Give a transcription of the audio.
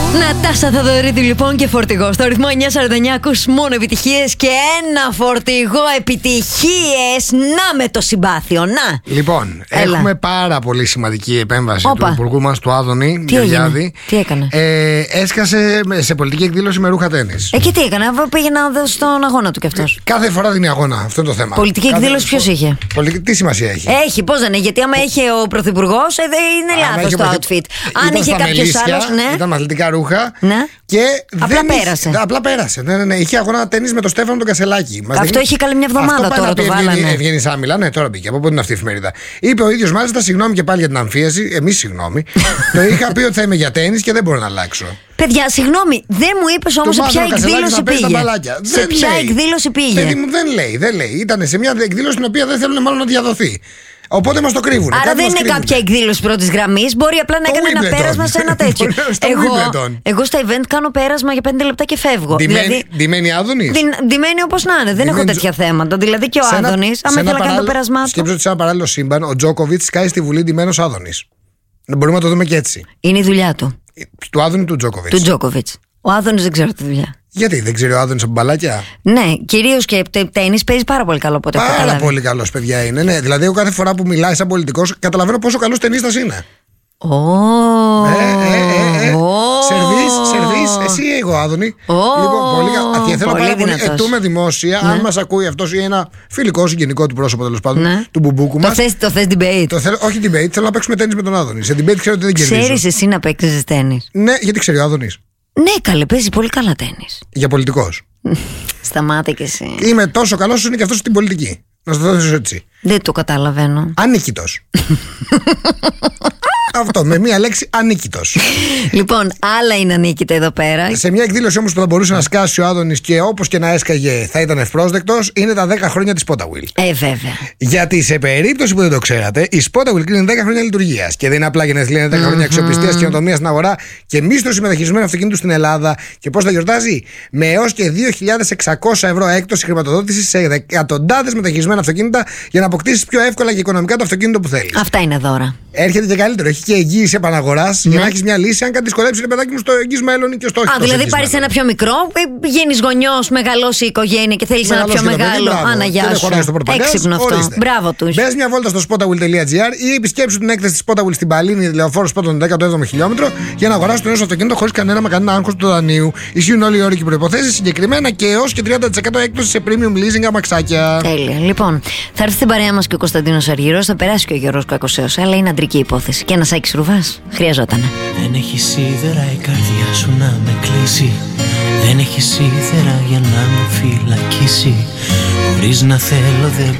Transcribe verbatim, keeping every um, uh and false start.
Νατάσα Θοδωρίδη λοιπόν και φορτηγό. Στο ρυθμό εννιά σαράντα εννιά ακούς μόνο επιτυχίες και ένα φορτηγό επιτυχίες. Να με το συμπάθειο, να. Λοιπόν, Έλα. έχουμε πάρα πολύ σημαντική επέμβαση Όπα. του υπουργού μας, του Άδωνη Τι έγινε, Γεωργιάδη. τι έκανε. Ε, έσκασε σε πολιτική εκδήλωση με ρούχα τένις. Ε, και τι έκανε, πήγε να δώσει στον αγώνα του κι αυτός. Κάθε φορά δίνει αγώνα, αυτό είναι το θέμα. Πολιτική Κάθε... εκδήλωση ποιος είχε. Πολιτική... Τι σημασία έχει. Έχει, πώς δεν είναι, γιατί άμα είχε ο πρωθυπουργός, ε, δεν είναι Άμα λάθος είχε το ο outfit. Αν ήταν είχε στα κάποιος μελίσια, άλλος, ναι. Ήταν με αθλητικά ρούχα. Ναι. Και απλά δεν πέρασε. Είχε, απλά πέρασε. Ναι, ναι, ναι. Είχε αγώνα τένις με τον Στέφανο τον Κασελάκη. Μας Αυτό δείχνει... είχε καλή μια εβδομάδα τώρα, το βάλανε. Ευγενή Σάμιλα, ναι, τώρα μπήκε. Από πότε είναι αυτή η εφημερίδα. Είπε ο ίδιος μάλιστα, συγγνώμη και πάλι για την αμφίεση. Εμείς συγγνώμη. Το είχα πει ότι θα είμαι για τένις και δεν μπορώ να αλλάξω. Παιδιά, συγγνώμη, δεν μου είπες όμως σε ποια εκδήλωση πήγε. Σε ποια εκδήλωση πήγε. Παιδί μου, δεν λέει, δεν λέει. Ήταν σε μια εκδήλωση την οποία δεν θέλουν μάλλον να διαδοθεί. Οπότε μας το κρύβουν. Άρα δεν είναι κρύβουν. Κάποια εκδήλωση πρώτης γραμμής. Μπορεί απλά να έκανε ένα πέρασμα σε ένα τέτοιο. εγώ, εγώ στα event κάνω πέρασμα για πέντε λεπτά και φεύγω. Ντυμένη Άδωνης. Ντυμένη όπως να είναι. Δεν έχω τέτοια θέματα. Δηλαδή και ο Άδωνης, άμα ήθελα να κάνει το πέρασμά του. Σκέψω ότι σε ένα παράλληλο σύμπαν ο Τζόκοβιτς σκάει στη Βουλή ντυμένος Άδωνης. Μπορούμε να το δούμε και έτσι. Είναι η δουλειά του. Του Άδωνη του Τζόκοβιτς. Του Τζόκοβιτς. Ο Άδωνης δεν ξέρω τη δουλειά. Γιατί δεν ξέρει ο Άδωνης από μπαλάκια. Ναι, κυρίως και τένις παίζει πάρα πολύ καλό. Οπότε πάρα πολύ καλός, παιδιά είναι. Ναι. Δηλαδή, εγώ κάθε φορά που μιλάει σαν πολιτικός, καταλαβαίνω πόσο καλός ταινίστας είναι. Ω. Σερβίς, σερβίς, εσύ εγώ, Άδωνη. Λοιπόν, πολύ καλά. Και θέλω πάρα πολύ. Ετούμε δημόσια, αν μας ακούει αυτός ή ένα φιλικό συγγενικό του πρόσωπο τέλος πάντων, του μπουμπούκου μας. Το θες debate. Όχι debate, θέλω να παίξουμε τένις με τον Άδωνη. Σε debate ξέρω ότι δεν κερδίζω. Ξέρεις εσύ να παίξεις τένις. Ναι, γιατί ξέρει ο Άδωνης. Ναι, καλέ, παίζει πολύ καλά τένις. Για πολιτικός. Σταμάτα κι εσύ. Είμαι τόσο καλός όσο είναι και αυτός στην πολιτική. Να σου το δώσω έτσι. Δεν το καταλαβαίνω. Ανίκητος. Αυτό, με μία λέξη, ανίκητος. Λοιπόν, άλλα είναι ανίκητα εδώ πέρα. Σε μια εκδήλωση όμως που θα μπορούσε να σκάσει ο Άδωνης και όπως και να έσκαγε θα ήταν ευπρόσδεκτος, είναι τα δέκα χρόνια της Spotawill. Ε, βέβαια. Γιατί σε περίπτωση που δεν το ξέρατε, η Spotawill κλείνει δέκα χρόνια λειτουργίας. Και δεν είναι απλά γενέθλια, είναι δέκα χρόνια αξιοπιστίας και καινοτομίας στην αγορά και μίσθωση μεταχειρισμένου αυτοκίνητου στην Ελλάδα. Και πώς θα γιορτάζει? Με έως και δύο χιλιάδες εξακόσια ευρώ έκπτωση χρηματοδότηση σε εκατοντάδες μεταχειρισμένα αυτοκίνητα για να αποκτήσεις πιο εύκολα και οικονομικά το αυτοκίνητο που θέλεις. Αυτά είναι δώρα. Έρχεται και καλύτερο. Έχει και εγγύηση επαναγοράς ναι. για να έχεις μια λύση αν κάτι δυσκολέψει, ρε παιδάκι μου, στο εγγύς μέλλον και στο όχι. Α, δηλαδή πάρεις ένα πιο μικρό, γίνεις γονιός, μεγαλώσει η οικογένεια και θέλεις ένα πιο μεγάλο. Αναγιά σου. Έξυπνο αυτό. Ορίστε. Μπράβο τους. Μπες μια βόλτα στο spotawill τελεία gr ή επισκέψου την έκθεση της Spotawill στην Παλίνη, Λεωφόρο Σπότων δέκατο έβδομο χιλιόμετρο για να αγοράσεις το νέο αυτοκίνητο χωρίς κανένα με κανένα άγχος του δανείου. Ισχύουν όλοι οι όροι και προϋποθέσεις, συγκεκριμένα και έως και τριάντα τοις εκατό έκπτωση σε premium leasing αμαξάκια. Τέλεια. Λοιπόν, θα έρθει στην παρέα μας και ο Κωνσταντίνος Αργυρός, θα περάσει και ο Γιώργος Κακοσέος, αλλά είναι αντρική υπόθεση. Και ένας Άκης Ρουβάς χρειαζότανε. Δεν έχει σίδερα η καρδιά σου να με κλείσει. Δεν έχει σίδερα για να με φυλακίσει. Χωρίς να θέλω δεν